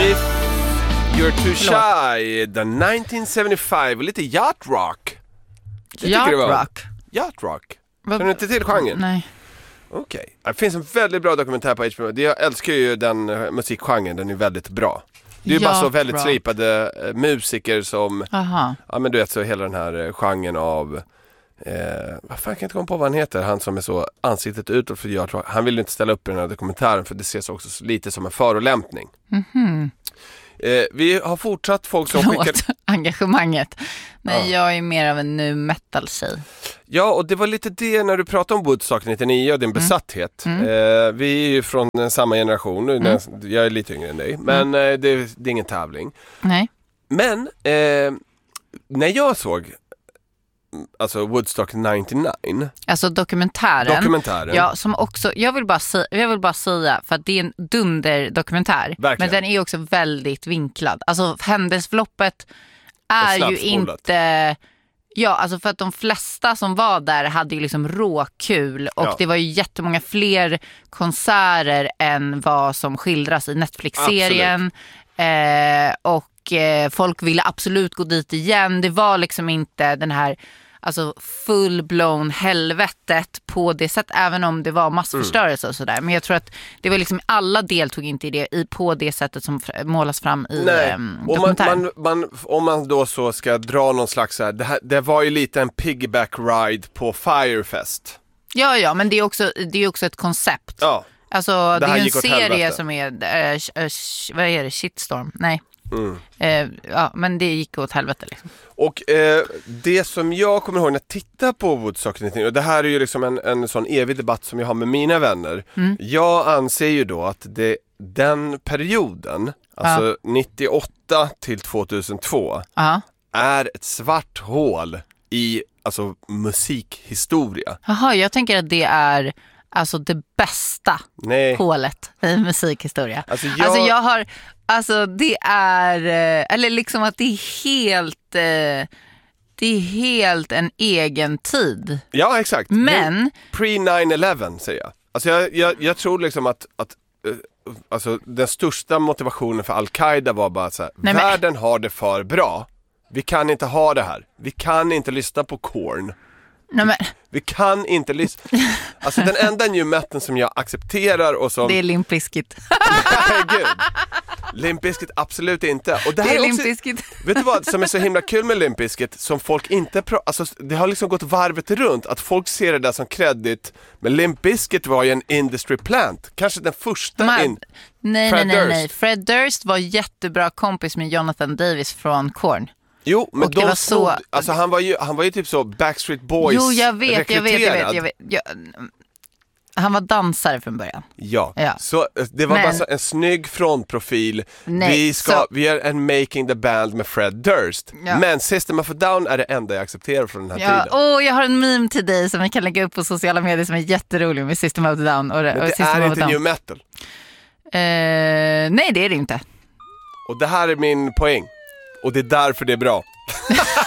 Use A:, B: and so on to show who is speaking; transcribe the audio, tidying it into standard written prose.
A: If You're Too Shy, The 1975, och lite yacht rock.
B: Yacht rock?
A: Yacht rock. Känner du inte till genren?
B: Nej.
A: Okej. Det finns en väldigt bra dokumentär på HBO. Jag älskar ju den musikgenren, den är väldigt bra. Det är ju bara så väldigt slipade musiker som...
B: Aha.
A: Ja, men du vet, så hela den här genren av... vad fan, kan jag inte komma på vad han heter. Han som är så ansiktet utåt för yacht rock. Han vill inte ställa upp i den här dokumentären för det ses också lite som en förolämpning. Vi har fortsatt folk som skickar...
B: engagemanget. Nej, jag är mer av en nu metal-tjej.
A: Ja, och det var lite det när du pratade om Woodstock 99 och din besatthet. Vi är ju från samma generation. Jag är lite yngre än dig. Men det är ingen tävling.
B: Nej.
A: Men när jag såg alltså Woodstock 99,
B: alltså dokumentären. Ja, som också jag vill bara säga för att det är en dunderdokumentär.
A: Verkligen.
B: Men den är också väldigt vinklad. Alltså händelseförloppet är ju inte... Ja, alltså för att de flesta som var där hade ju liksom råkul och det var ju jättemånga fler konserter än vad som skildras i Netflix-serien. Och folk ville absolut gå dit igen. Det var liksom inte den här alltså full-blown helvetet på det sättet, även om det var massförstörelse och sådär. Men jag tror att det var liksom, alla deltog inte i det på det sättet som målas fram i dokumentären.
A: Om man då så ska dra någon slags så här, det var ju lite en piggyback ride på Firefest.
B: Ja, men det är också ett koncept.
A: Ja.
B: Alltså det är ju en serie som är vad är det? Shitstorm? Nej. Ja, men det gick åt helvete liksom.
A: Och det som jag kommer ihåg när jag tittar på Woodstock, och det här är ju liksom en sån evig debatt som jag har med mina vänner. Jag anser ju då att den perioden, alltså 98 till 2002 är ett svart hål i alltså musikhistoria.
B: Jaha, jag tänker att det är alltså det bästa hålet i musikhistoria. Alltså jag har, alltså det är, eller liksom att det är helt en egen tid.
A: Ja, exakt.
B: Men
A: pre-9/11 säger jag. Alltså jag tror liksom att alltså den största motivationen för Al-Qaida var bara så här, världen har det för bra. Vi kan inte ha det här. Vi kan inte lyssna på Korn. Vi kan inte lyssna. Alltså den enda new metal som jag accepterar och som...
B: Det är Limp Bizkit.
A: Herregud. Limp Bizkit absolut inte. Och det här är också, vet du vad som är så himla kul med Limp Bizkit som folk inte alltså det har liksom gått varvet runt att folk ser det där som credit, men Limp Bizkit var ju en industry plant. Kanske den första
B: Nej. Fred Durst var jättebra kompis med Jonathan Davis från Korn.
A: Jo, men de så... Alltså han var ju typ så Backstreet Boys.
B: Jo, jag vet. Han var dansare från början.
A: Ja. Så det var bara så en snygg frontprofil. Vi är en Making the Band med Fred Durst. Men System of a Down är det enda jag accepterar från den här tiden. Jag
B: har en meme till dig som vi kan lägga upp på sociala medier som är jätterolig med System of a Down. Men
A: det är inte new metal.
B: Nej, det är det inte.
A: Och det här är min poäng. Och det är därför det är bra.